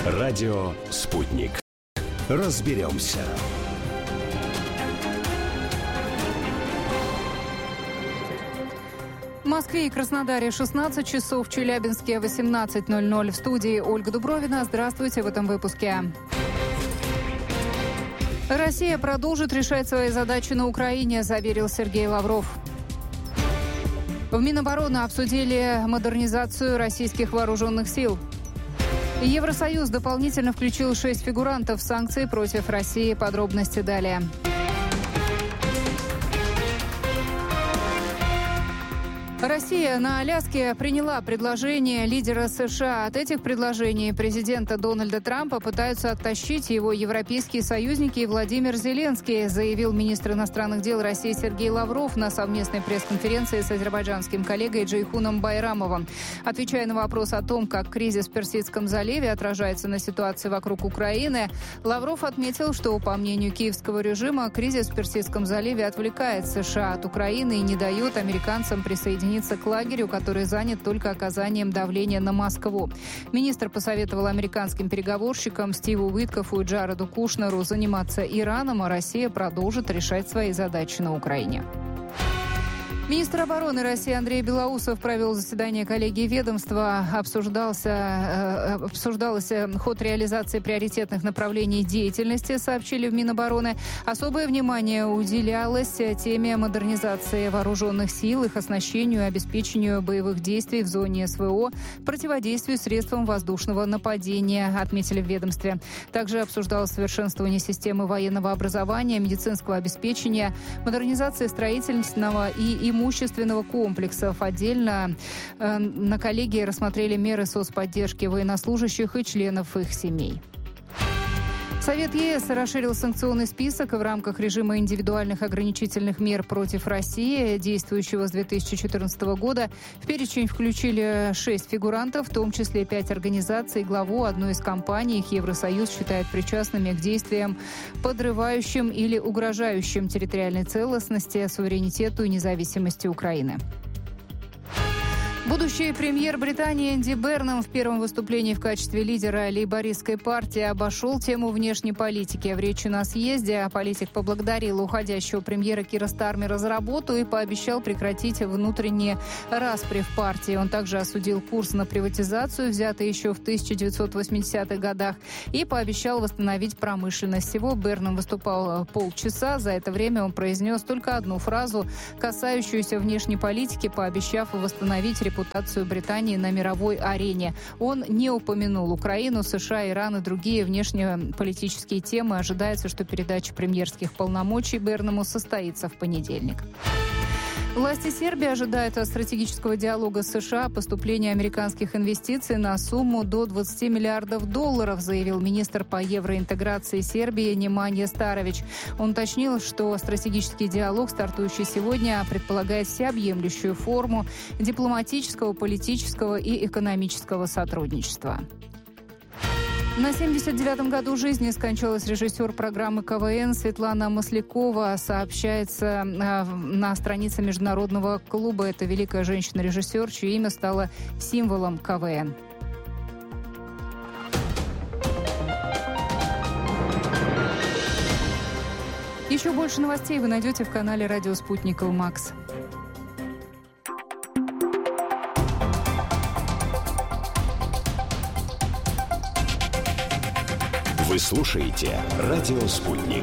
Радио «Спутник». Разберемся. В Москве и Краснодаре 16 часов, в Челябинске 18:00. В студии Ольга Дубровина. Здравствуйте в этом выпуске. Россия продолжит решать свои задачи на Украине, заверил Сергей Лавров. В Минобороны обсудили модернизацию российских вооруженных сил. Евросоюз дополнительно включил 6 фигурантов в санкции против России. Подробности далее. Россия на Аляске приняла предложение лидера США. От этих предложений президента Дональда Трампа пытаются оттащить его европейские союзники и Владимир Зеленский, заявил министр иностранных дел России Сергей Лавров на совместной пресс-конференции с азербайджанским коллегой Джейхуном Байрамовым. Отвечая на вопрос о том, как кризис в Персидском заливе отражается на ситуации вокруг Украины, Лавров отметил, что, по мнению киевского режима, кризис в Персидском заливе отвлекает США от Украины и не дает американцам присоединиться к лагерю, который занят только оказанием давления на Москву. Министр посоветовал американским переговорщикам Стиву Уиткофу и Джареду Кушнеру заниматься Ираном, а Россия продолжит решать свои задачи на Украине. Министр обороны России Андрей Белоусов провел заседание коллегии ведомства. Обсуждался ход реализации приоритетных направлений деятельности, сообщили в Минобороны. Особое внимание уделялось теме модернизации вооруженных сил, их оснащению и обеспечению боевых действий в зоне СВО, противодействию средствам воздушного нападения, отметили в ведомстве. Также обсуждалось совершенствование системы военного образования, медицинского обеспечения, модернизация строительного и имущественного комплексов. Отдельно на коллегии рассмотрели меры соцподдержки военнослужащих и членов их семей. Совет ЕС расширил санкционный список в рамках режима индивидуальных ограничительных мер против России, действующего с 2014 года. В перечень включили 6 фигурантов, в том числе 5 организаций. Главу одной из компаний их Евросоюз считает причастными к действиям, подрывающим или угрожающим территориальной целостности, суверенитету и независимости Украины. Будущий премьер Британии Энди Бернам в первом выступлении в качестве лидера лейбористской партии обошел тему внешней политики. В речи на съезде политик поблагодарил уходящего премьера Кира Стармера за работу и пообещал прекратить внутренние распри в партии. Он также осудил курс на приватизацию, взятый еще в 1980-х годах, и пообещал восстановить промышленность. Всего Бернам выступал полчаса. За это время он произнес только одну фразу, касающуюся внешней политики, пообещав восстановить репутацию Британии на мировой арене. Он не упомянул Украину, США, Иран и другие внешнеполитические темы. Ожидается, что передача премьерских полномочий Бернаму состоится в понедельник. Власти Сербии ожидают от стратегического диалога с США поступления американских инвестиций на сумму до $20 миллиардов, заявил министр по евроинтеграции Сербии Неманья Старович. Он уточнил, что стратегический диалог, стартующий сегодня, предполагает всеобъемлющую форму дипломатического, политического и экономического сотрудничества. На 79-м году жизни скончалась режиссер программы КВН Светлана Маслякова. Сообщается на странице Международного клуба. Это великая женщина-режиссер, чье имя стало символом КВН. Еще больше новостей вы найдете в канале «Радио Спутник Макс». Вы слушаете «Радио Спутник».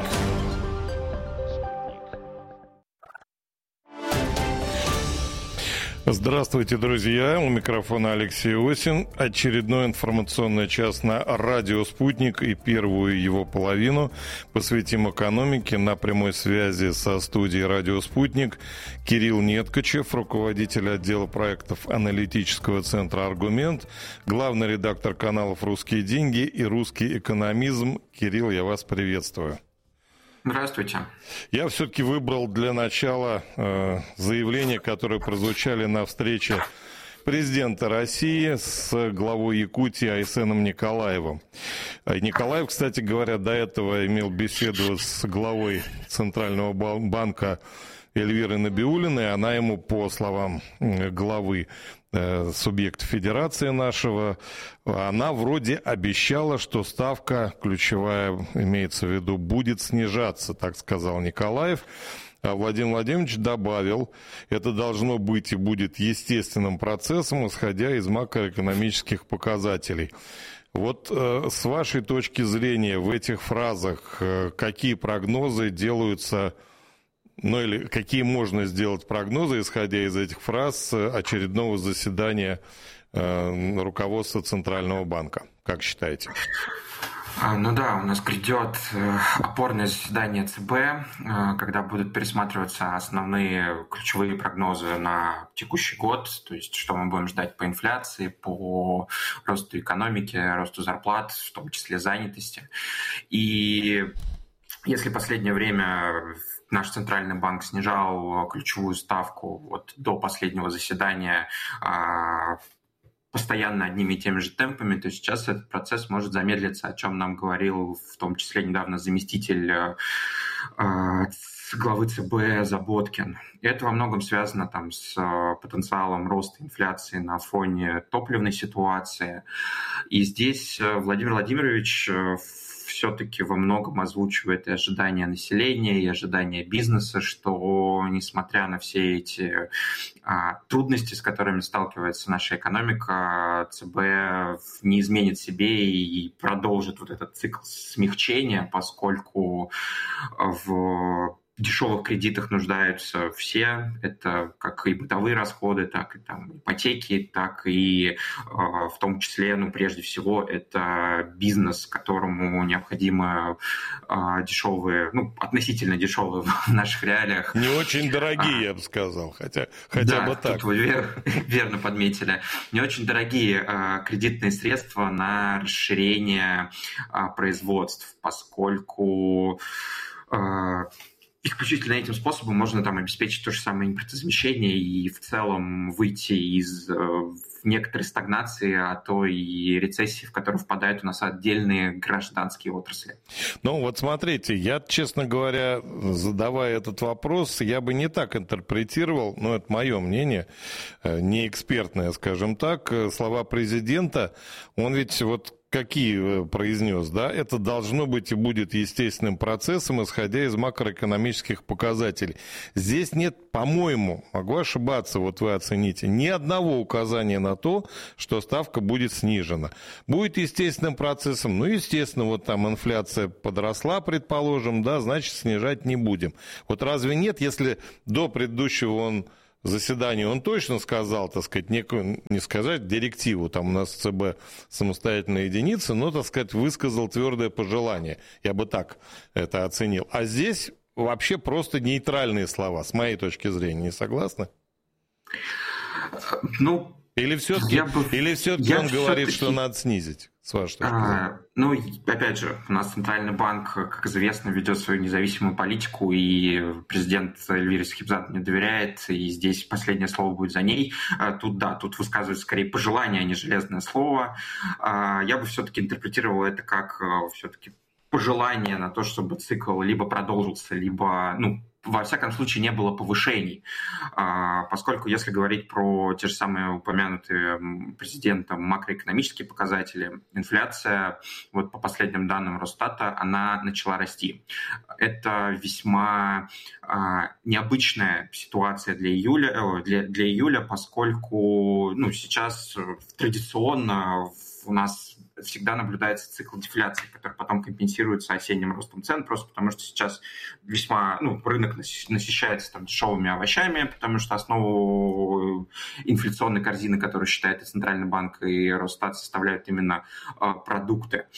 Здравствуйте, друзья. У микрофона Алексей Осин. Очередной информационный час на радио «Спутник» и первую его половину посвятим экономике. На прямой связи со студией «Радио Спутник» Кирилл Неткачев, руководитель отдела проектов аналитического центра «Аргумент», главный редактор каналов «Русские деньги» и «Русский экономизм». Кирилл, я вас приветствую. Здравствуйте. Я все-таки выбрал для начала заявления, которые прозвучали на встрече президента России с главой Якутии Айсеном Николаевым. Николаев, кстати говоря, до этого имел беседу с главой Центрального банка Эльвирой Набиуллиной. Она ему, по словам главы, субъект федерации нашего, она вроде обещала, что ставка ключевая, имеется в виду, будет снижаться, так сказал Николаев. А Владимир Владимирович добавил, это должно быть и будет естественным процессом, исходя из макроэкономических показателей. Вот с вашей точки зрения в этих фразах какие прогнозы делаются, ну или какие можно сделать прогнозы, исходя из этих фраз очередного заседания руководства Центрального банка? Как считаете? Ну да, у нас грядет опорное заседание ЦБ, когда будут пересматриваться основные ключевые прогнозы на текущий год, то есть что мы будем ждать по инфляции, по росту экономики, росту зарплат, в том числе занятости. И если последнее время наш Центральный банк снижал ключевую ставку вот до последнего заседания постоянно одними и теми же темпами, то сейчас этот процесс может замедлиться, о чем нам говорил в том числе недавно заместитель главы ЦБ Заботкин. И это во многом связано там с потенциалом роста инфляции на фоне топливной ситуации. И здесь Владимир Владимирович все-таки во многом озвучивает и ожидания населения, и ожидания бизнеса, что несмотря на все эти трудности, с которыми сталкивается наша экономика, ЦБ не изменит себе и продолжит вот этот цикл смягчения, поскольку в дешевых кредитах нуждаются все. Это как и бытовые расходы, так и там ипотеки, так и в том числе, прежде всего, это бизнес, которому необходимы дешевые, относительно дешевые в наших реалиях. Не очень дорогие, я бы сказал, хотя бы так. Тут вы верно подметили. Не очень дорогие кредитные средства на расширение производств, поскольку исключительно этим способом можно там обеспечить то же самое импортозамещение и в целом выйти из некоторой стагнации, а то и рецессии, в которую впадают у нас отдельные гражданские отрасли. Ну вот смотрите, я, честно говоря, задавая этот вопрос, я бы не так интерпретировал, но это мое мнение, не экспертное, скажем так, слова президента. Он ведь вот какие произнес, да, это должно быть и будет естественным процессом, исходя из макроэкономических показателей. Здесь нет, по-моему, могу ошибаться, вот вы оцените, ни одного указания на то, что ставка будет снижена. Будет естественным процессом, естественно, вот там инфляция подросла, предположим, да, значит, снижать не будем. Вот разве нет, если до предыдущего заседании он точно сказал, так сказать, некую, не сказать, директиву, там у нас ЦБ самостоятельная единица, но, так сказать, высказал твердое пожелание. Я бы так это оценил. А здесь вообще просто нейтральные слова, с моей точки зрения. Не согласны? Или все-таки он говорит, что надо снизить, с вашей точки зрения? Опять же, у нас Центральный банк, как известно, ведет свою независимую политику, и президент Эльвира Сахибзада не доверяет, и здесь последнее слово будет за ней. Тут высказывается скорее пожелание, а не железное слово. Я бы все-таки интерпретировал это как все-таки пожелание на то, чтобы цикл либо продолжился, либо, во всяком случае, не было повышений. Поскольку, если говорить про те же самые упомянутые президентом макроэкономические показатели, инфляция, вот по последним данным Росстата, она начала расти. Это весьма необычная ситуация для июля, поскольку сейчас традиционно у нас всегда наблюдается цикл дефляции, который потом компенсируется осенним ростом цен, просто потому что сейчас весьма, рынок насыщается там дешевыми овощами, потому что основу инфляционной корзины, которую считает и Центральный банк, и Росстат, составляют именно продукты.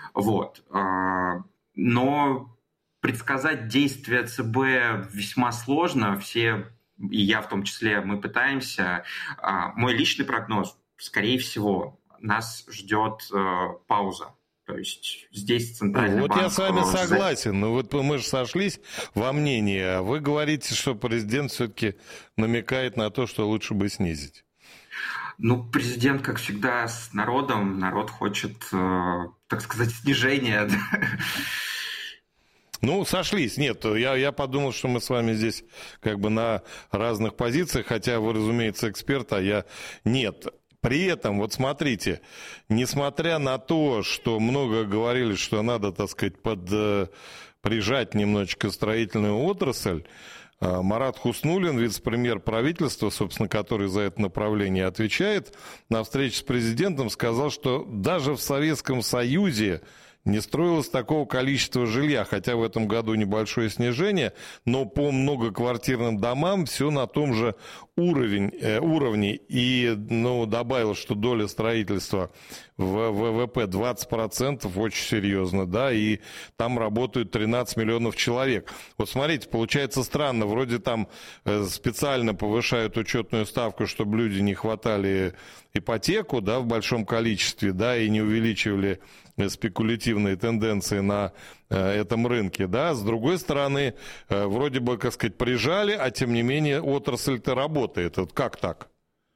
Но предсказать действия ЦБ весьма сложно, все, и я в том числе, мы пытаемся. Мой личный прогноз, скорее всего, нас ждет пауза. То есть здесь Центральный банк... Я с вами согласен, но мы же сошлись во мнении, а вы говорите, что президент все-таки намекает на то, что лучше бы снизить. Президент, как всегда, с народом. Народ хочет, так сказать, снижения. Ну, сошлись. Нет, я подумал, что мы с вами здесь как бы на разных позициях, хотя вы, разумеется, эксперт, а я нет. При этом, вот смотрите, несмотря на то, что много говорили, что надо, так сказать, прижать немножечко строительную отрасль, Марат Хуснуллин, вице-премьер правительства, собственно, который за это направление отвечает, на встрече с президентом сказал, что даже в Советском Союзе не строилось такого количества жилья, хотя в этом году небольшое снижение, но по многоквартирным домам все на том же уровне. И добавил, что доля строительства в ВВП 20%, очень серьезно, да, и там работают 13 миллионов человек. Вот смотрите, получается странно, вроде там специально повышают учетную ставку, чтобы люди не хватали ипотеку, да, в большом количестве, да, и не увеличивали спекулятивные тенденции на этом рынке, да, с другой стороны, вроде бы, как сказать, прижали, а тем не менее отрасль-то работает. Вот как так?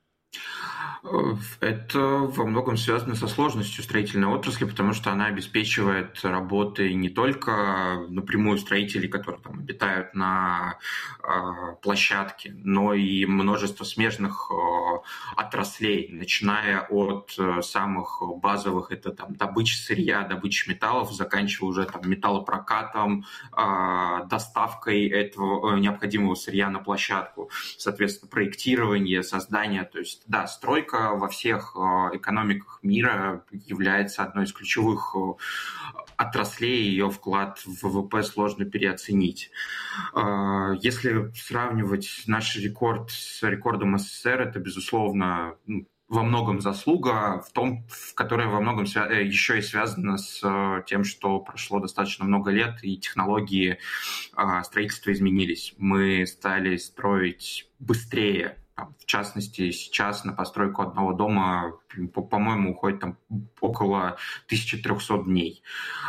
Это во многом связано со сложностью строительной отрасли, потому что она обеспечивает работой не только напрямую строителей, которые там обитают на площадке, но и множество смежных отраслей, начиная от самых базовых, это там добыча сырья, добыча металлов, заканчивая уже там металлопрокатом, доставкой этого необходимого сырья на площадку, соответственно, проектирование, создание, то есть, да, стройка во всех экономиках мира является одной из ключевых отраслей, ее вклад в ВВП сложно переоценить. Если сравнивать наш рекорд с рекордом СССР, это, безусловно, во многом заслуга, которая во многом еще и связана с тем, что прошло достаточно много лет, и технологии строительства изменились. Мы стали строить быстрее. В частности, сейчас на постройку одного дома, по-моему, уходит там около 1300 дней.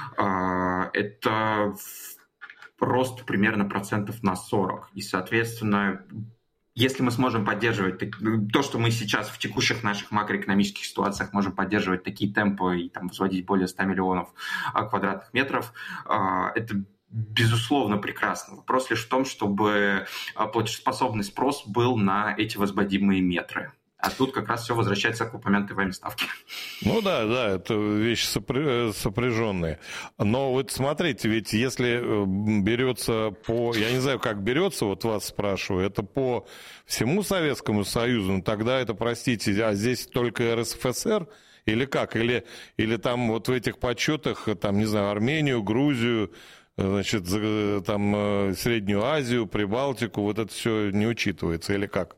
Это рост примерно процентов на 40. И, соответственно, если мы сможем поддерживать то, что мы сейчас в текущих наших макроэкономических ситуациях можем поддерживать такие темпы и там возводить более 100 миллионов квадратных метров, это безусловно прекрасно. Вопрос лишь в том, чтобы платежеспособный спрос был на эти возводимые метры. А тут как раз все возвращается к упомянутой вами ставке. Ну да, это вещи сопряженные. Но вот смотрите, ведь если берется я не знаю, как берется, вот вас спрашиваю, это по всему Советскому Союзу, ну тогда это, простите, а здесь только РСФСР? Или как? Или там вот в этих подсчетах, там, не знаю, Армению, Грузию, значит, там Среднюю Азию, Прибалтику, вот это все не учитывается, или как?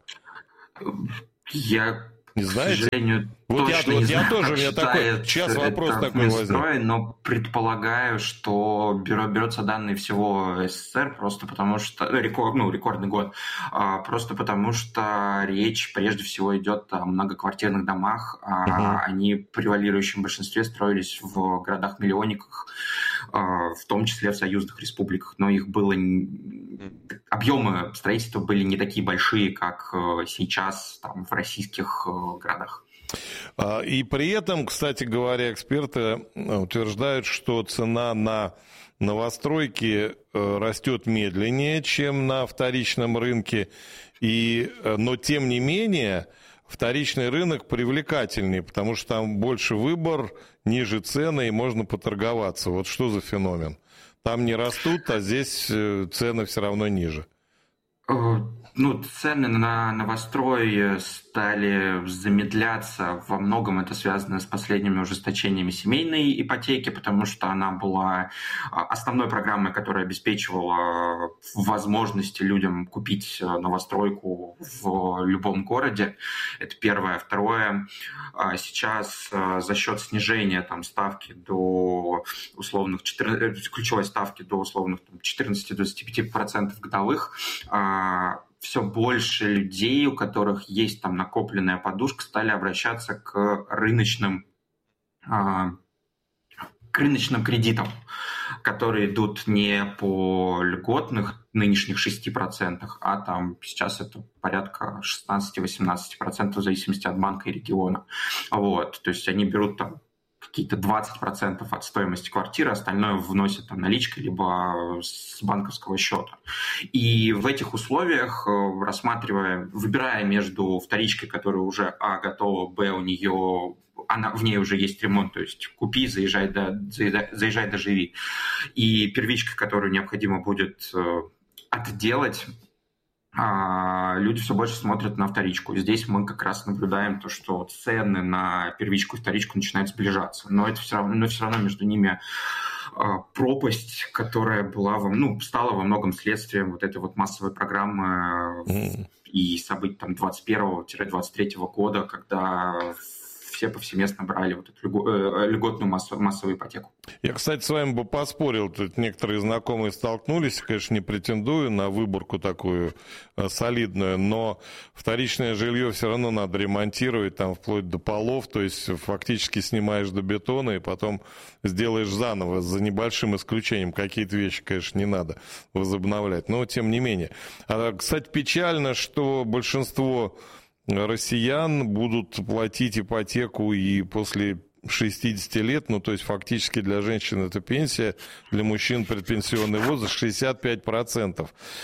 Я, не знаете? К сожалению, вот точно я не знаю, тоже, у меня такой, сейчас вопрос такой возник. Но предполагаю, что берутся данные всего СССР просто потому что, рекордный год, просто потому что речь прежде всего идет о многоквартирных домах, они в превалирующем большинстве строились в городах-миллионниках, в том числе в союзных республиках, но их было... Объемы строительства были не такие большие, как сейчас там, в российских городах. И при этом, кстати говоря, эксперты утверждают, что цена на новостройки растет медленнее, чем на вторичном рынке, но тем не менее вторичный рынок привлекательнее, потому что там больше выбор, ниже цены и можно поторговаться. Вот что за феномен? Там не растут, а здесь цены все равно ниже. Цены на новострой стали замедляться. Во многом это связано с последними ужесточениями семейной ипотеки, потому что она была основной программой, которая обеспечивала возможности людям купить новостройку в любом городе. Это первое. Второе, сейчас за счет снижения ставки до условных ключевой ставки до условных 14-25% годовых, все больше людей, у которых есть там накопленная подушка, стали обращаться к рыночным кредитам, которые идут не по льготных нынешних 6%, а там сейчас это порядка 16-18% в зависимости от банка и региона. То есть они берут там какие-то 20% от стоимости квартиры, остальное вносят там наличкой либо с банковского счета. И в этих условиях, выбирая между вторичкой, которая уже готова, в ней уже есть ремонт, то есть купи, заезжай да живи, и первичкой, которую необходимо будет отделать, люди все больше смотрят на вторичку. И здесь мы как раз наблюдаем то, что цены на первичку и вторичку начинают сближаться. Но это все равно между ними пропасть, которая стала во многом следствием вот этой вот массовой программы и событий там 21-23 года, когда все повсеместно брали вот эту льготную массовую ипотеку. Я, кстати, с вами бы поспорил. Тут некоторые знакомые столкнулись, конечно, не претендую на выборку такую солидную, но вторичное жилье все равно надо ремонтировать, там вплоть до полов, то есть фактически снимаешь до бетона и потом сделаешь заново, за небольшим исключением. Какие-то вещи, конечно, не надо возобновлять, но тем не менее. Кстати, печально, что большинство россиян будут платить ипотеку и после 60 лет, то есть фактически для женщин это пенсия, для мужчин предпенсионный возраст 65%.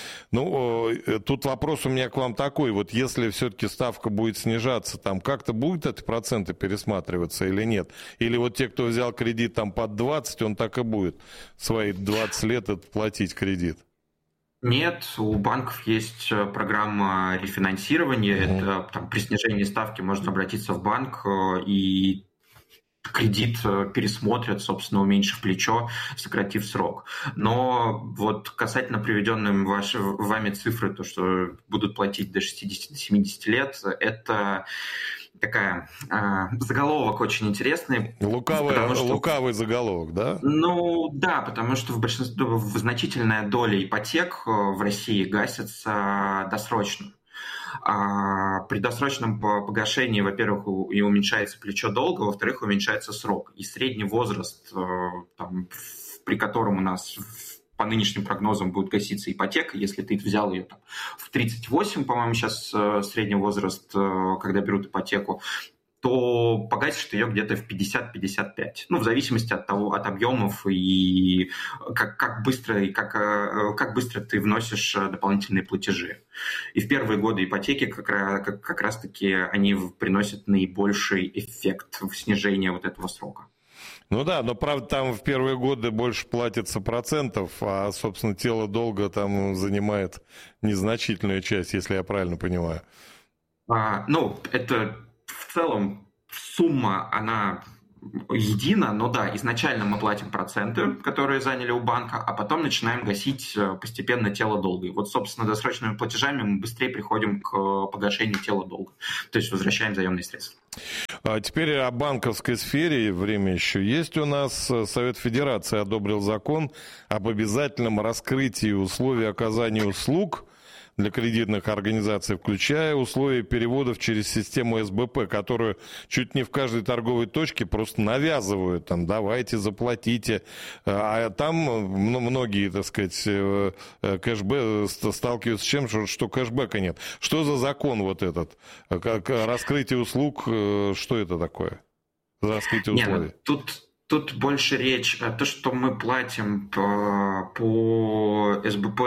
Тут вопрос у меня к вам такой, вот если все-таки ставка будет снижаться, там как-то будут эти проценты пересматриваться или нет? Или вот те, кто взял кредит там под 20, он так и будет свои 20 лет платить кредит? Нет, у банков есть программа рефинансирования. Это при снижении ставки можно обратиться в банк и кредит пересмотрят, собственно, уменьшив плечо, сократив срок. Но вот касательно приведенной вами цифры, то, что будут платить до 60-70 лет, это такая заголовок очень интересный. Лукавый заголовок, да? Да, потому что значительная доля ипотек в России гасится досрочно. При досрочном погашении, во-первых, и уменьшается плечо долга, во-вторых, уменьшается срок. И средний возраст, при котором у нас по нынешним прогнозам будет гаситься ипотека, если ты взял ее в 38, по-моему, сейчас средний возраст, когда берут ипотеку, то погасишь ты ее где-то в 50-55. В зависимости от объемов и как быстро ты вносишь дополнительные платежи. И в первые годы ипотеки как раз-таки они приносят наибольший эффект в снижении вот этого срока. Но правда, там в первые годы больше платится процентов, а, собственно, тело долга там занимает незначительную часть, если я правильно понимаю. Это в целом сумма, она едина, но изначально мы платим проценты, которые заняли у банка, а потом начинаем гасить постепенно тело долга. И вот, собственно, досрочными платежами мы быстрее приходим к погашению тела долга, то есть возвращаем заемные средства. А теперь о банковской сфере. Время еще есть у нас. Совет Федерации одобрил закон об обязательном раскрытии условий оказания услуг для кредитных организаций, включая условия переводов через систему СБП, которую чуть не в каждой торговой точке просто навязывают. Давайте, заплатите. А там многие, так сказать, сталкиваются с чем, что кэшбэка нет. Что за закон вот этот? Как раскрытие услуг, что это такое? Раскрытие условий. Тут больше речь о том, что мы платим по СБП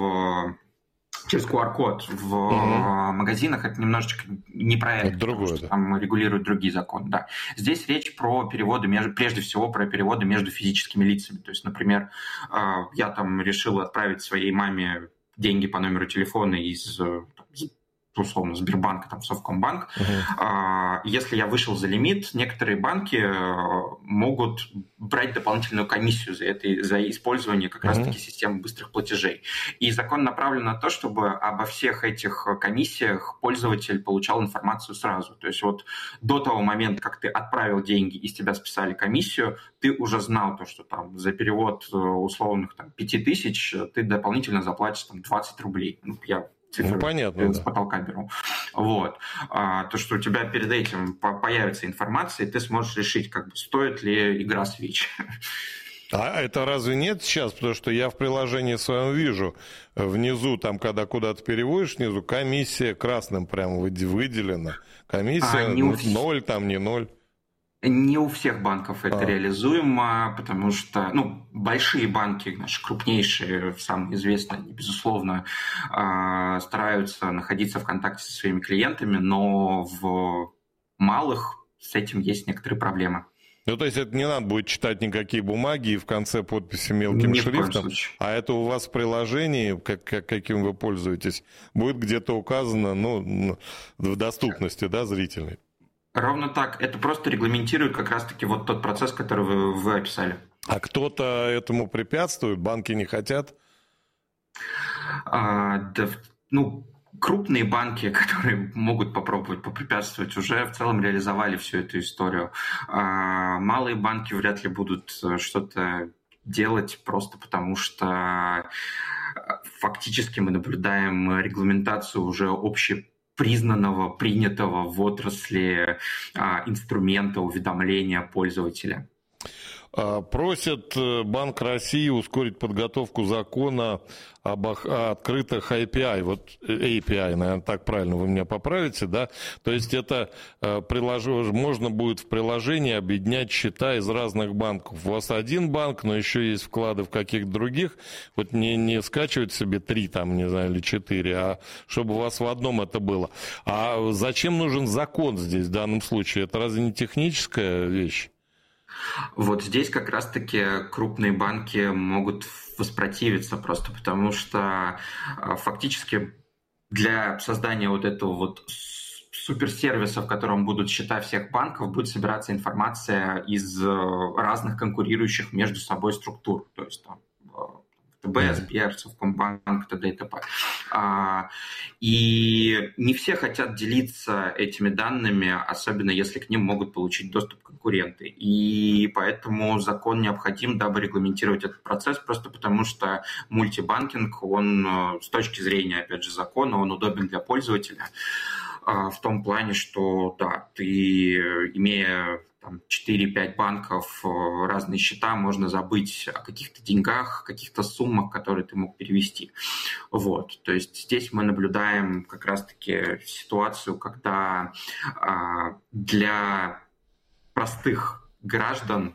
через QR-код в магазинах, это немножечко не про это, потому что там регулируют другие законы. Да. Здесь речь про переводы, прежде всего про переводы между физическими лицами. То есть, например, я решил отправить своей маме деньги по номеру телефона из условно Сбербанка, в Совкомбанк. Если я вышел за лимит, некоторые банки могут брать дополнительную комиссию за использование как раз-таки системы быстрых платежей. И закон направлен на то, чтобы обо всех этих комиссиях пользователь получал информацию сразу. То есть вот до того момента, как ты отправил деньги и с тебя списали комиссию, ты уже знал то, что за перевод условных 5000 ты дополнительно заплатишь 20 рублей. Я цифры понятно, с потолка беру. Вот. То, что у тебя перед этим появится информация, и ты сможешь решить, стоит ли игра свеч. А это разве нет сейчас? Потому что я в приложении своем вижу внизу, когда куда-то переводишь, внизу комиссия красным прямо выделена. Комиссия 0, не 0. Не у всех банков это реализуемо, потому что большие банки, наши крупнейшие, самые известные, они, безусловно, стараются находиться в контакте со своими клиентами, но в малых с этим есть некоторые проблемы. То есть это не надо будет читать никакие бумаги и в конце подписи мелким шрифтом, а это у вас в приложении, каким вы пользуетесь, будет где-то указано в доступности, да, зрительной? Ровно так. Это просто регламентирует как раз-таки вот тот процесс, который вы описали. А кто-то этому препятствует? Банки не хотят? Крупные банки, которые могут попробовать попрепятствовать, уже в целом реализовали всю эту историю. Малые банки вряд ли будут что-то делать просто потому, что фактически мы наблюдаем регламентацию уже общепризнанного, принятого в отрасли инструмента уведомления пользователя. Просят Банк России ускорить подготовку закона об открытых API. Вот API, наверное, так правильно, вы меня поправите, да? То есть это можно будет в приложении объединять счета из разных банков. У вас один банк, но еще есть вклады в каких-то других. Вот не скачивать себе 3, там, не знаю, или 4, а чтобы у вас в одном это было. А зачем нужен закон здесь в данном случае? Это разве не техническая вещь? Вот здесь как раз-таки крупные банки могут воспротивиться просто потому, что фактически для создания вот этого вот суперсервиса, в котором будут счета всех банков, будет собираться информация из разных конкурирующих между собой структур. То есть там ВТБ, Сбер, Совкомбанк, т.д. и т.п. И не все хотят делиться этими данными, особенно если к ним могут получить доступ конкуренты. И поэтому закон необходим, дабы регламентировать этот процесс, просто потому что мультибанкинг, он с точки зрения, опять же, закона, он удобен для пользователя в том плане, что, да, ты, имея 4-5 банков, разные счета, можно забыть о каких-то деньгах, каких-то суммах, которые ты мог перевести. Вот. То есть здесь мы наблюдаем как раз-таки ситуацию, когда для простых граждан,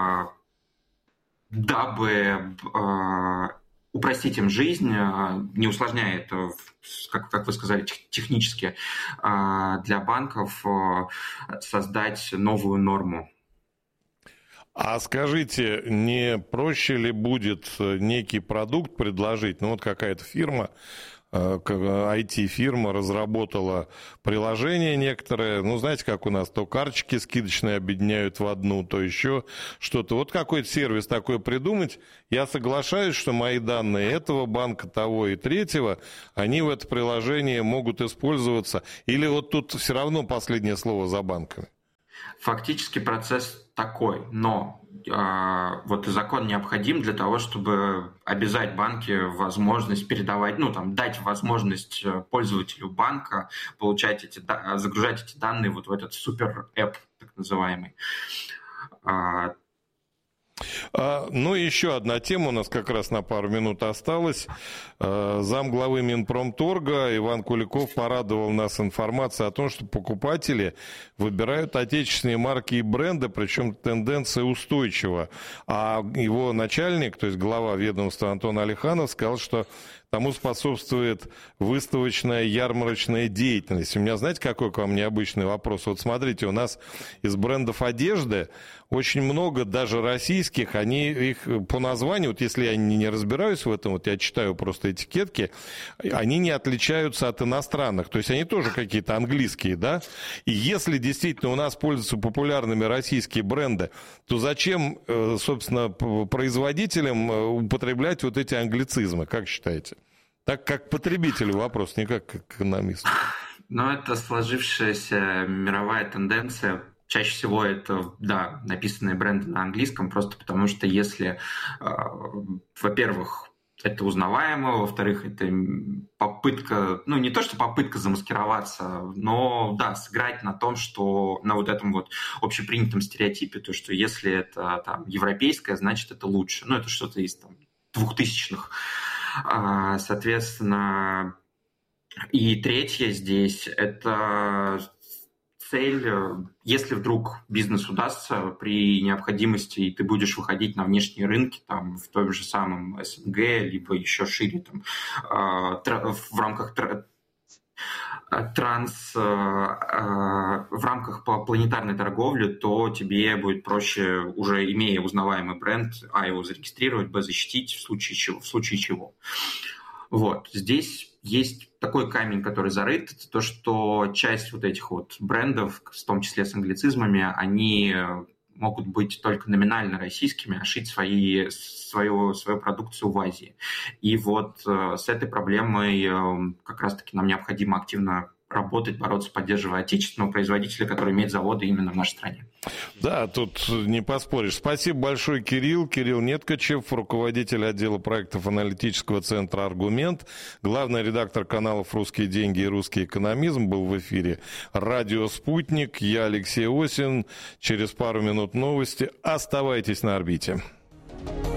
дабы упростить им жизнь, не усложняя это, как вы сказали, технически, для банков создать новую норму. А скажите, не проще ли будет некий продукт предложить? Вот какая-то фирма, IT-фирма разработала приложение некоторое, знаете, как у нас, то карточки скидочные объединяют в одну, то еще что-то. Вот какой-то сервис такой придумать, я соглашаюсь, что мои данные этого банка, того и третьего, они в это приложение могут использоваться, или вот тут все равно последнее слово за банками? Фактически процесс такой, но вот закон необходим для того, чтобы обязать банки возможность передавать, дать возможность пользователю банка загружать эти данные вот в этот супер-эп, так называемый. Еще одна тема у нас как раз на пару минут осталась. Замглавы Минпромторга Иван Куликов порадовал нас информацией о том, что покупатели выбирают отечественные марки и бренды, причем тенденция устойчива. А его начальник, то есть глава ведомства Антон Алиханов, сказал, что тому способствует выставочная ярмарочная деятельность. У меня, знаете, какой к вам необычный вопрос? Вот смотрите, у нас из брендов одежды очень много, даже российских, они их по названию, вот если я не разбираюсь в этом, вот я читаю просто этикетки, они не отличаются от иностранных, то есть они тоже какие-то английские, да? И если действительно у нас пользуются популярными российские бренды, то зачем, собственно, производителям употреблять вот эти англицизмы, как считаете? Так как потребителю вопрос, не как экономисту. Это сложившаяся мировая тенденция. Чаще всего это, да, написанные бренды на английском, просто потому что если, во-первых, это узнаваемо, во-вторых, это попытка, не то что попытка замаскироваться, но, да, сыграть на том, что на вот этом вот общепринятом стереотипе, то, что если это европейское, значит это лучше. Это что-то из 2000-х. Соответственно, и третье здесь – это цель, если вдруг бизнес удастся при необходимости, и ты будешь выходить на внешние рынки, там, в том же самом СНГ, либо еще шире, там, в рамках в рамках планетарной торговли, то тебе будет проще, уже имея узнаваемый бренд, его зарегистрировать, защитить в случае чего. Вот. Здесь есть такой камень, который зарыт, это то, что часть вот этих вот брендов, в том числе с англицизмами, они могут быть только номинально российскими, а шить свою продукцию в Азии. И вот с этой проблемой как раз-таки нам необходимо активно работать, бороться, поддерживая отечественного производителя, который имеет заводы именно в нашей стране. Да, тут не поспоришь. Спасибо большое, Кирилл. Кирилл Неткачев, руководитель отдела проектов аналитического центра «Аргумент», главный редактор каналов «Русские деньги» и «Русский экономизм», был в эфире «Радио Спутник». Я Алексей Осин. Через пару минут новости. Оставайтесь на орбите.